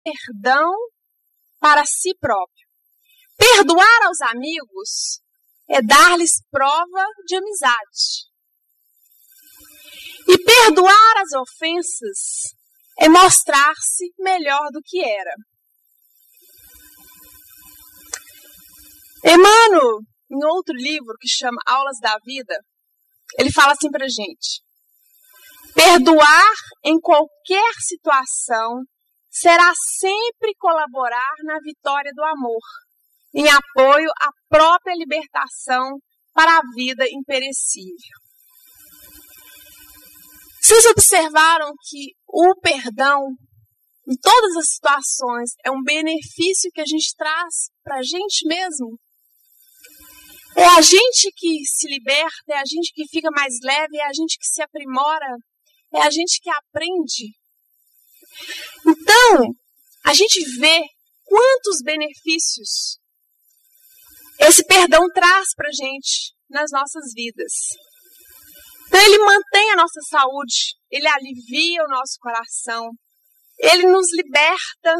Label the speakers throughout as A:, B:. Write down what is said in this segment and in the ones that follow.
A: perdão para si próprio. Perdoar aos amigos é dar-lhes prova de amizade. E perdoar as ofensas é mostrar-se melhor do que era. Emmanuel, em outro livro que chama Aulas da Vida, ele fala assim pra gente: perdoar em qualquer situação será sempre colaborar na vitória do amor, em apoio à própria libertação para a vida imperecível. Vocês observaram que o perdão, em todas as situações, é um benefício que a gente traz para a gente mesmo? É a gente que se liberta, é a gente que fica mais leve, é a gente que se aprimora, é a gente que aprende. Então, a gente vê quantos benefícios esse perdão traz para a gente nas nossas vidas. Então, ele mantém a nossa saúde, ele alivia o nosso coração, ele nos liberta,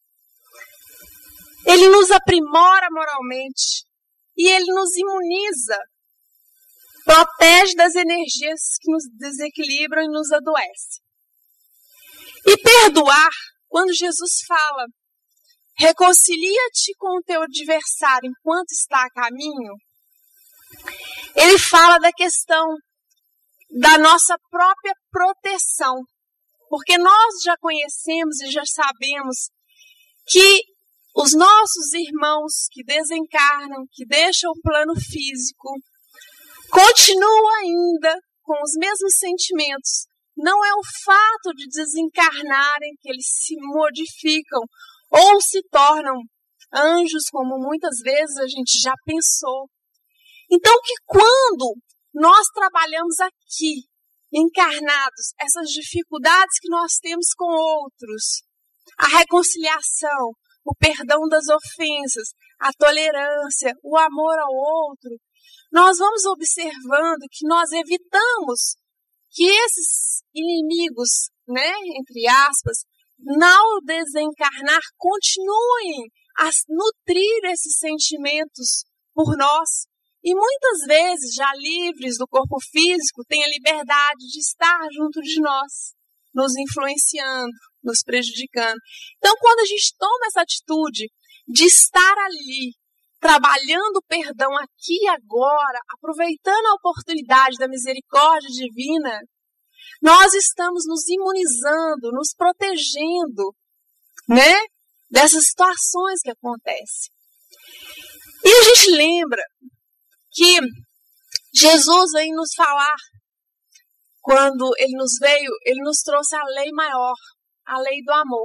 A: ele nos aprimora moralmente e ele nos imuniza, protege das energias que nos desequilibram e nos adoecem. E perdoar, quando Jesus fala, reconcilia-te com o teu adversário enquanto está a caminho, ele fala da questão da nossa própria proteção. Porque nós já conhecemos e já sabemos que os nossos irmãos que desencarnam, que deixam o plano físico, continuam ainda com os mesmos sentimentos. Não é o fato de desencarnarem que eles se modificam ou se tornam anjos, como muitas vezes a gente já pensou. Então, que quando nós trabalhamos aqui, encarnados, essas dificuldades que nós temos com outros, a reconciliação, o perdão das ofensas, a tolerância, o amor ao outro, nós vamos observando que nós evitamos que esses inimigos, né, entre aspas, ao desencarnar, continuem a nutrir esses sentimentos por nós. E muitas vezes, já livres do corpo físico, têm a liberdade de estar junto de nós, nos influenciando, nos prejudicando. Então, quando a gente toma essa atitude de estar ali, trabalhando o perdão aqui e agora, aproveitando a oportunidade da misericórdia divina, nós estamos nos imunizando, nos protegendo, né, dessas situações que acontecem. E a gente lembra que Jesus veio nos falar, quando ele nos veio, ele nos trouxe a lei maior, a lei do amor.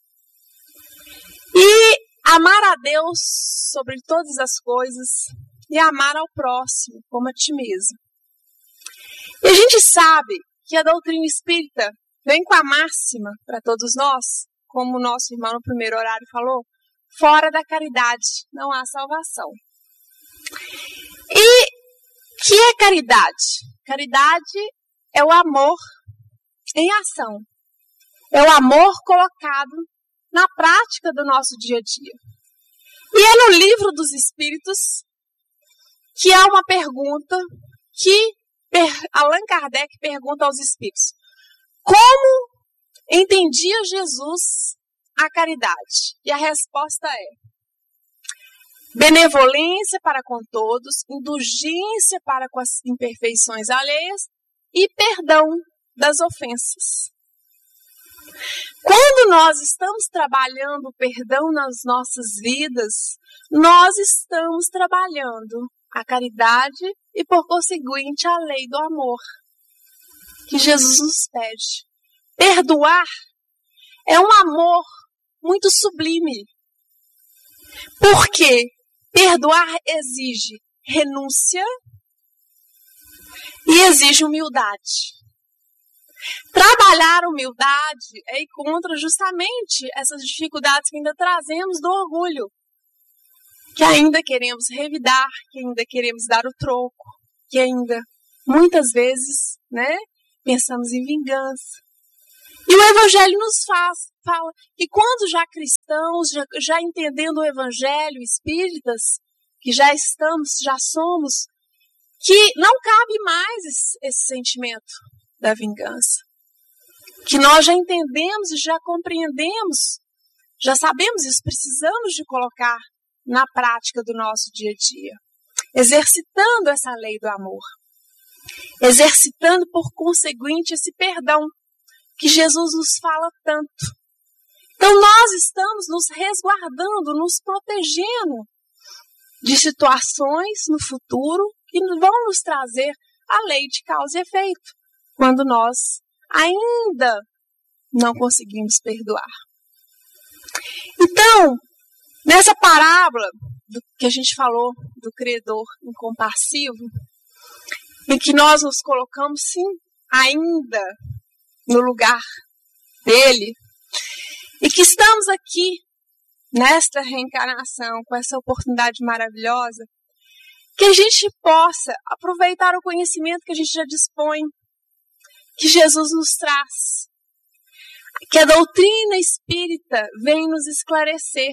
A: E amar a Deus sobre todas as coisas e amar ao próximo como a ti mesmo. E a gente sabe que a doutrina espírita vem com a máxima para todos nós, como o nosso irmão no primeiro horário falou, fora da caridade não há salvação. E que é caridade? Caridade é o amor em ação. É o amor colocado na prática do nosso dia a dia. E é no Livro dos Espíritos que há uma pergunta que Allan Kardec pergunta aos Espíritos. Como entendia Jesus a caridade? E a resposta é: benevolência para com todos, indulgência para com as imperfeições alheias e perdão das ofensas. Quando nós estamos trabalhando o perdão nas nossas vidas, nós estamos trabalhando a caridade e, por conseguinte, a lei do amor que Jesus nos pede. Perdoar é um amor muito sublime. Por quê? Perdoar exige renúncia e exige humildade. Trabalhar a humildade é ir contra justamente essas dificuldades que ainda trazemos do orgulho, que ainda queremos revidar, que ainda queremos dar o troco, que ainda, muitas vezes, né, pensamos em vingança. E o Evangelho nos fala que quando já cristãos, já entendendo o evangelho, espíritas, que já somos, que não cabe mais esse sentimento da vingança. Que nós já entendemos e já compreendemos, já sabemos isso, precisamos de colocar na prática do nosso dia a dia. Exercitando essa lei do amor. Exercitando, por conseguinte, esse perdão que Jesus nos fala tanto. Então nós estamos nos resguardando, nos protegendo de situações no futuro que vão nos trazer a lei de causa e efeito, quando nós ainda não conseguimos perdoar. Então, nessa parábola que a gente falou do credor incompassivo, em que nós nos colocamos, sim, ainda no lugar dele, e que estamos aqui, nesta reencarnação, com essa oportunidade maravilhosa, que a gente possa aproveitar o conhecimento que a gente já dispõe, que Jesus nos traz, que a doutrina espírita vem nos esclarecer,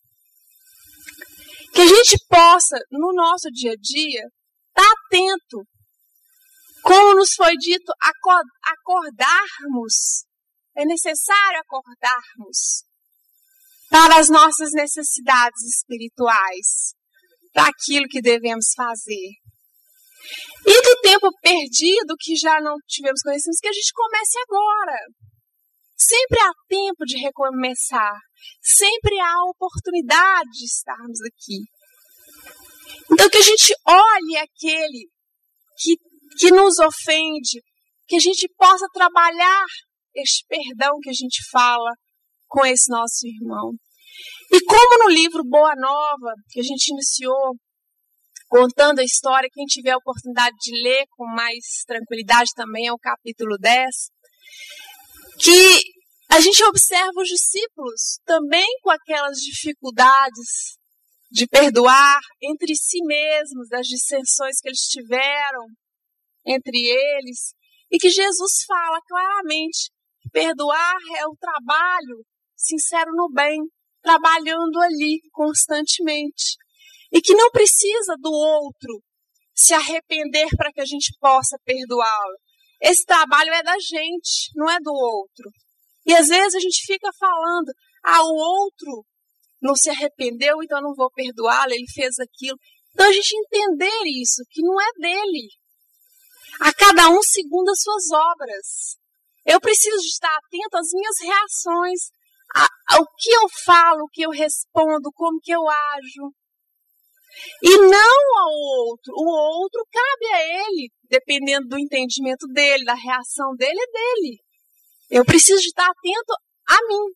A: que a gente possa, no nosso dia a dia, estar atento, como nos foi dito, acordarmos, é necessário acordarmos para as nossas necessidades espirituais, para aquilo que devemos fazer. E do tempo perdido, que já não tivemos conhecimento, que a gente comece agora. Sempre há tempo de recomeçar. Sempre há oportunidade de estarmos aqui. Então, que a gente olhe aquele que nos ofende, que a gente possa trabalhar este perdão que a gente fala com esse nosso irmão. E como no livro Boa Nova, que a gente iniciou contando a história, quem tiver a oportunidade de ler com mais tranquilidade também é o capítulo 10, que a gente observa os discípulos também com aquelas dificuldades de perdoar entre si mesmos, das dissensões que eles tiveram entre eles, e que Jesus fala claramente que perdoar é o trabalho sincero no bem, trabalhando ali constantemente. E que não precisa do outro se arrepender para que a gente possa perdoá-lo. Esse trabalho é da gente, não é do outro. E às vezes a gente fica falando, o outro não se arrependeu, então eu não vou perdoá-lo, ele fez aquilo. Então a gente entender isso, que não é dele. A cada um segundo as suas obras. Eu preciso de estar atento às minhas reações, ao que eu falo, o que eu respondo, como que eu ajo. E não ao outro. O outro cabe a ele, dependendo do entendimento dele, da reação dele, é dele. Eu preciso de estar atento a mim.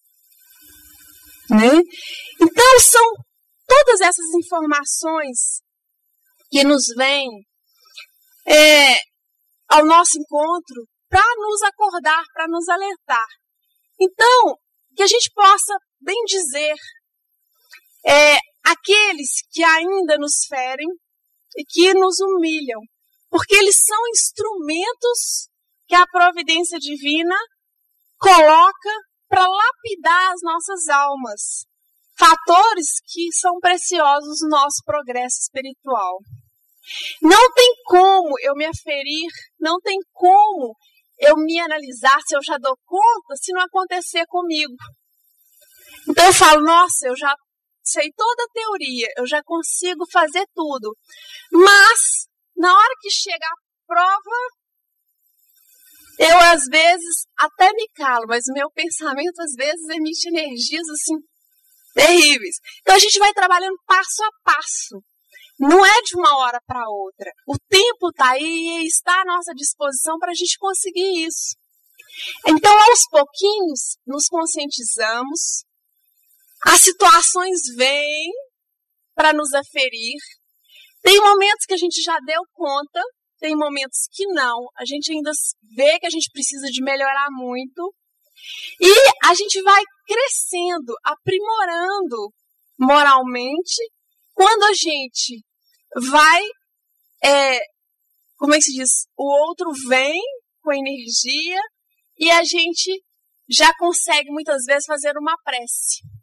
A: Né? Então, são todas essas informações que nos vêm ao nosso encontro para nos acordar, para nos alertar. Então, que a gente possa bem dizer aqueles que ainda nos ferem e que nos humilham, porque eles são instrumentos que a providência divina coloca para lapidar as nossas almas, fatores que são preciosos no nosso progresso espiritual. Não tem como eu me aferir, não tem como eu me analisar se eu já dou conta, se não acontecer comigo. Então eu falo, nossa, eu já sei toda a teoria, eu já consigo fazer tudo. Mas, na hora que chega a prova, eu às vezes até me calo, mas o meu pensamento às vezes emite energias assim, terríveis. Então a gente vai trabalhando passo a passo. Não é de uma hora para outra. O tempo está aí e está à nossa disposição para a gente conseguir isso. Então, aos pouquinhos, nos conscientizamos. As situações vêm para nos aferir. Tem momentos que a gente já deu conta, tem momentos que não. A gente ainda vê que a gente precisa de melhorar muito. E a gente vai crescendo, aprimorando moralmente, quando a gente vai, como é que se diz? O outro vem com energia e a gente já consegue muitas vezes fazer uma prece.